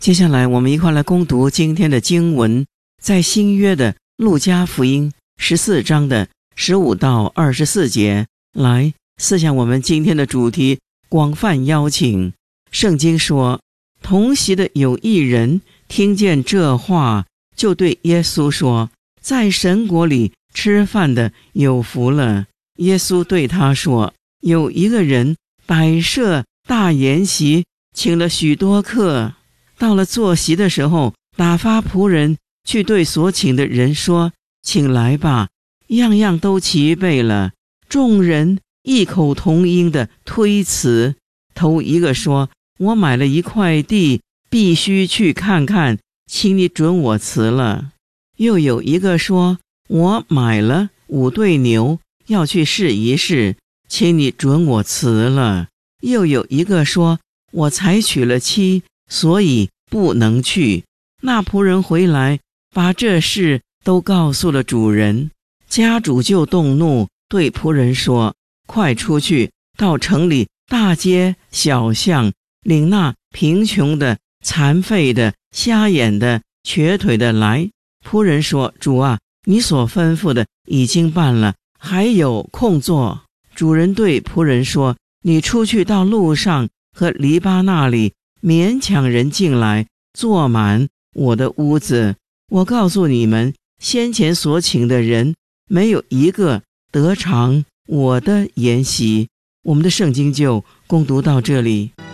接下来我们一块来攻读今天的经文，在新约的路加福音14章的15到24节。来思想我们今天的主题，广泛邀请。圣经说，同席的有一人听见这话，就对耶稣说，在神国里吃饭的有福了。耶稣对他说，有一个人摆设大筵席，请了许多客，到了坐席的时候，打发仆人去对所请的人说，请来吧，样样都齐备了。众人异口同音的推辞。头一个说，我买了一块地，必须去看看，请你准我辞了。又有一个说，我买了5对牛，要去试一试，请你准我辞了。又有一个说，我才娶了妻，所以不能去。那仆人回来，把这事都告诉了主人。家主就动怒，对仆人说，快出去，到城里大街小巷，领那贫穷的、残废的、瞎眼的、瘸腿的来。仆人说，主啊，你所吩咐的已经办了，还有空座。主人对仆人说，你出去到路上和篱笆那里，勉强人进来，坐满我的屋子。我告诉你们，先前所请的人，没有一个得偿我的筵席。我们的圣经就攻读到这里。